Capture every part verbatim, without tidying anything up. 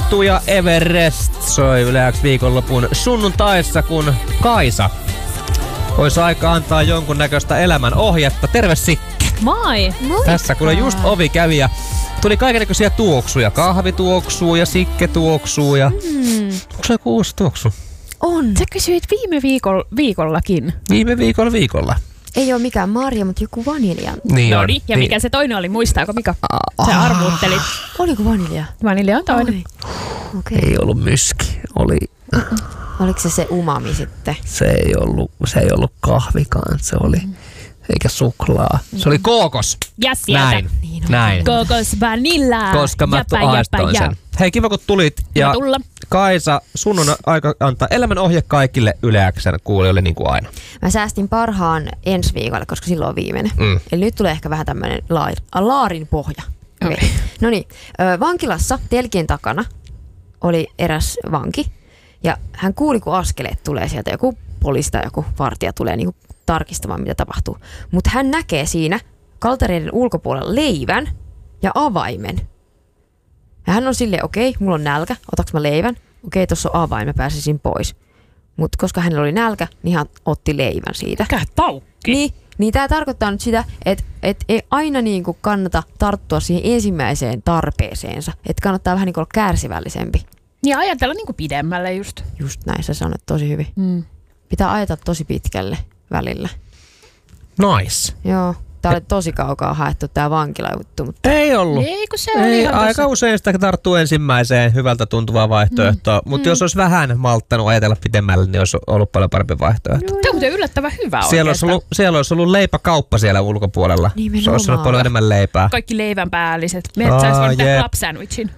Minttu ja Everest soi Yle X viikonlopun sunnuntaissa, kun Kaisa olisi aika antaa jonkun näköistä elämän ohjetta. Terve Sikke! Moi! Moikka! Tässä kuule just ovi kävi ja tuli kaikennäköisiä tuoksuja. Kahvi tuoksuu ja Sikke tuoksuu ja... Mm. Onko se joku uusi tuoksu? On. Sä kysyit viime viikolla, viikollakin. Viime viikolla viikolla. Ei ole mikään marja, mutta joku vanilja. Niin no on. niin, ja niin. mikä se toinen oli, muistaako Mika? Sä arvuuttelit. Oliko vanilja? Vanilja on toinen. Okei. Ei ollut myski. Oli... Oliko se se umami sitten? Se ei ollut, se ei ollut kahvikaan. Se oli... Mm. Eikä suklaa. Se oli kookos. Ja sieltä. Näin. Niin on. Näin. Kookos vanilla. Koska mä Jäpä, aistoin jäpä, sen. Hei, kiva kun tulit. Ja Kaisa, sun on aika antaa elämän ohje kaikille Yle X:n kuulijoille niin kuin aina. Mä säästin parhaan ensi viikolle, koska silloin on viimeinen. Mm. Eli nyt tulee ehkä vähän tämmönen laar, laarin pohja. Okay. Okay. No niin, vankilassa telkien takana oli eräs vanki. Ja hän kuuli, kun askeleet tulee sieltä. Joku poliisi tai joku vartija tulee niinku tarkistamaan, mitä tapahtuu. Mutta hän näkee siinä kaltereiden ulkopuolella leivän ja avaimen. Ja hän on silleen, okei, okay, mulla on nälkä, otaks mä leivän? Okei, okay, tossa on avain, mä pääsisin pois. Mutta koska hänellä oli nälkä, niin hän otti leivän siitä. Mikä taukki? Niin, niin tää tarkoittaa nyt sitä, että et ei aina niinku kannata tarttua siihen ensimmäiseen tarpeeseensa. Että kannattaa vähän niinku olla kärsivällisempi. Ja ajatella niinku pidemmälle just. Just näin, sä sanoit tosi hyvin. Mm. Pitää ajatella tosi pitkälle välillä. Nice. Joo. Tää oli tosi kaukaa haettu tää vankilajuttu, mutta... Ei ollut. Ei, kun se oli Ei, ihan aika tossa. usein sitä tarttuu ensimmäiseen hyvältä tuntuvaa vaihtoehtoa, mm. mutta mm. jos olisi vähän malttanut ajatella pidemmälle, niin olisi ollut paljon parempi vaihtoehto. Tämä on muuten yllättävän hyvä Siellä olisi, ollut, siellä olisi ollut leipäkauppa siellä ulkopuolella. Nimenomaan. Se olisi ollut paljon enemmän leipää. Kaikki leivänpäälliset. Meidät saisi voinut tehdä club sandwichin.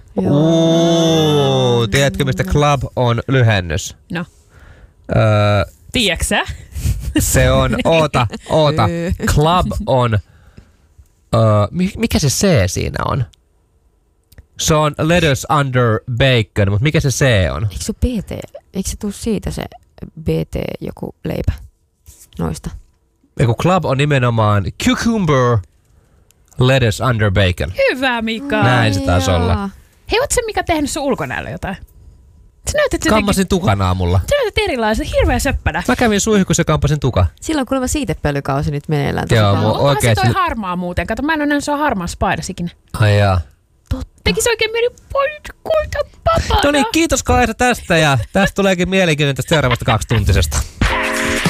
Uuu, tiedätkö mistä club on lyhennys? No. Öö, Tiedätkö sä? se on, oota, oota. Club on, öö, mikä se C siinä on? Se on lettuce under bacon, mutta mikä se C on? Eikö se B T? Eikö se tuu siitä se B T joku leipä noista? Eiku club on nimenomaan cucumber lettuce under bacon. Hyvä, Mika. Näin se taisi Jaa. olla. Hei, ootko sä Mika tehnyt sun ulkonäöllä jotain? Sä näytät jotenkin... Kampasin tukan aamulla. Sä näytät erilaisen, hirveä söppänä. Mä kävin suihkussa ja kampasin tuka. Silloin kuulemma siitepölykausi nyt meneillään. Joo, tosi mu- paljon. Onkohan se oikeesti- toi harmaa muuten? Kato, mä en ole nähnyt se on harmaassa paidassa ikinä. Ai jaa. Tekis oikein mieli poitkuita papana. No niin, kiitos Kaisa tästä ja tästä tuleekin mielenkiintoista seuraavasta kaksituntisesta.